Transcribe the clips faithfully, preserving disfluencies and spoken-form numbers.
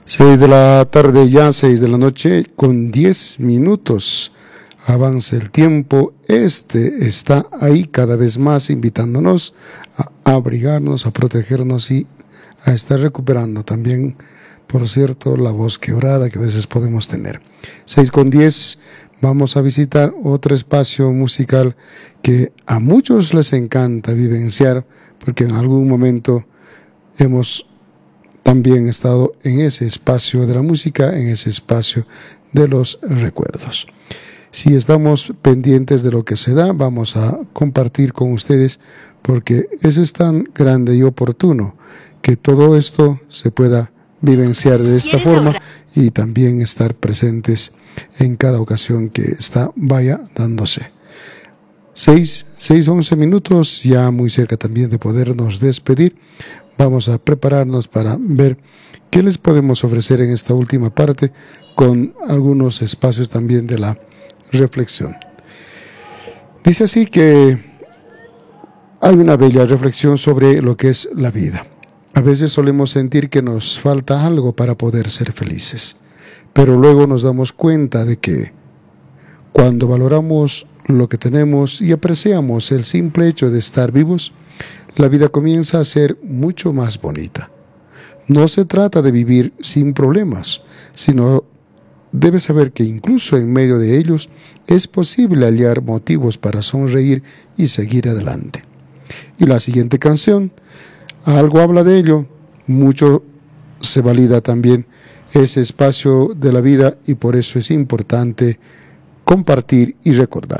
Seis de la tarde ya, seis de la noche con diez minutos. Avanza el tiempo, este está ahí cada vez más invitándonos a abrigarnos, a protegernos y a estar recuperando también, por cierto, la voz quebrada que a veces podemos tener. seis con diez, vamos a visitar otro espacio musical que a muchos les encanta vivenciar, porque en algún momento hemos también estado en ese espacio de la música, en ese espacio de los recuerdos. Si estamos pendientes de lo que se da, vamos a compartir con ustedes, porque eso es tan grande y oportuno, que todo esto se pueda vivenciar de esta forma y también estar presentes en cada ocasión que esta vaya dándose. Seis, seis, once minutos, ya muy cerca también de podernos despedir. Vamos a prepararnos para ver qué les podemos ofrecer en esta última parte, con algunos espacios también de la reflexión. Dice así que hay una bella reflexión sobre lo que es la vida. A veces solemos sentir que nos falta algo para poder ser felices, pero luego nos damos cuenta de que cuando valoramos lo que tenemos y apreciamos el simple hecho de estar vivos, la vida comienza a ser mucho más bonita. No se trata de vivir sin problemas, sino debes saber que incluso en medio de ellos es posible hallar motivos para sonreír y seguir adelante. Y la siguiente canción, algo habla de ello, mucho se valida también ese espacio de la vida y por eso es importante compartir y recordar.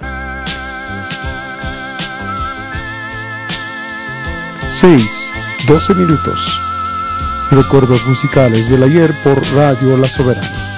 seis, doce minutos. Recuerdos musicales del ayer por Radio La Soberana.